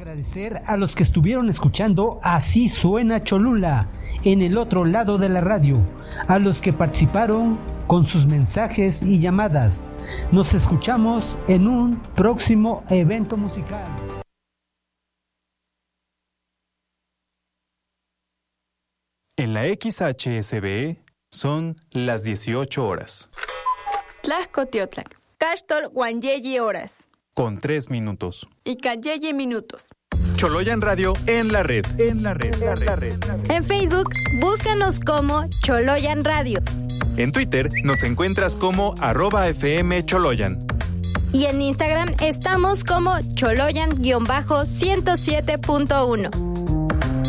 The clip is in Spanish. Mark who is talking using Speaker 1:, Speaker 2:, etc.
Speaker 1: Agradecer a los que estuvieron escuchando Así Suena Cholula en el otro lado de la radio, a los que participaron con sus mensajes y llamadas. Nos escuchamos en un próximo evento musical.
Speaker 2: En la XHSBE son las 18 horas.
Speaker 3: Tlaxcotiotlak, Caxtol Guanyeyi horas.
Speaker 2: Con 3 minutos.
Speaker 3: Y Cayeye minutos.
Speaker 2: Choloyan Radio en la red.
Speaker 4: En Facebook, búscanos como Choloyan Radio.
Speaker 2: En Twitter nos encuentras como @FM Choloyan.
Speaker 4: Y en Instagram estamos como Choloyan-107.1.